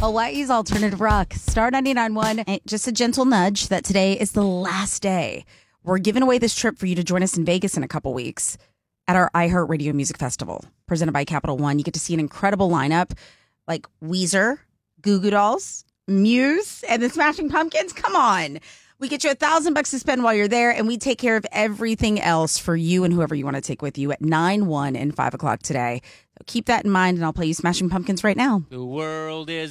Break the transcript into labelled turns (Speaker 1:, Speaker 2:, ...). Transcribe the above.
Speaker 1: Hawaii's alternative rock, Star 99.1. And just a gentle nudge that today is the last day. We're giving away this trip for you to join us in Vegas in a couple weeks at our iHeartRadio Music Festival, presented by Capital One. You get to see an incredible lineup like Weezer, Goo Goo Dolls, Muse, and the Smashing Pumpkins. Come on. We get you $1,000 to spend while you're there, and we take care of everything else for you and whoever you want to take with you at 9, 1, and 5 o'clock today. So keep that in mind, and I'll play you Smashing Pumpkins right now.
Speaker 2: The world is